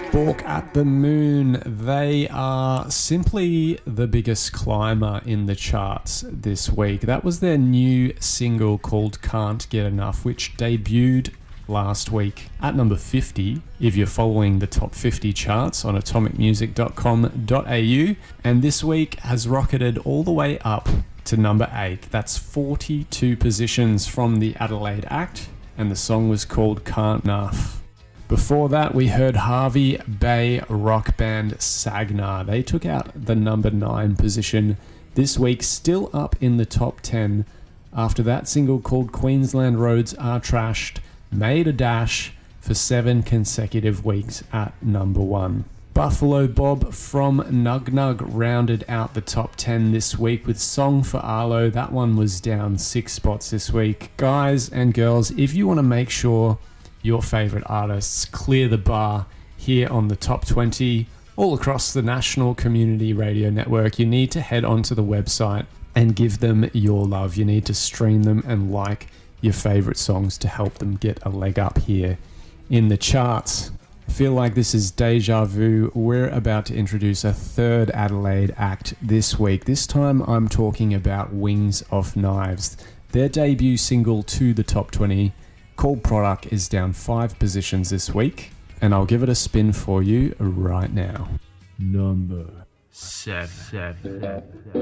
Fork at the Moon. They are simply the biggest climber in the charts this week. That was their new single called Can't Get Enough, which debuted last week at number 50 if you're following the top 50 charts on atomicmusic.com.au, and this week has rocketed all the way up to number 8. That's 42 positions from the Adelaide act, and the song was called Can't Enough. Before that, we heard Hervey Bay rock band Sagnar. They took out the number 9 position this week, still up in the top 10. After that single called Queensland Roads Are Trashed made a dash for 7 consecutive weeks at number 1. Buffalo Bob from Nug Nug rounded out the top 10 this week with Song for Arlo. That one was down 6 spots this week. Guys and girls, if you want to make sure your favourite artists clear the bar here on the top 20 all across the National Community Radio Network, you need to head onto the website and give them your love. You need to stream them and like your favourite songs to help them get a leg up here in the charts. I feel like this is deja vu. We're about to introduce a third Adelaide act this week. This time I'm talking about Wings of Knives. Their debut single to the top 20 called Product is down 5 positions this week, and I'll give it a spin for you right now. Number 7.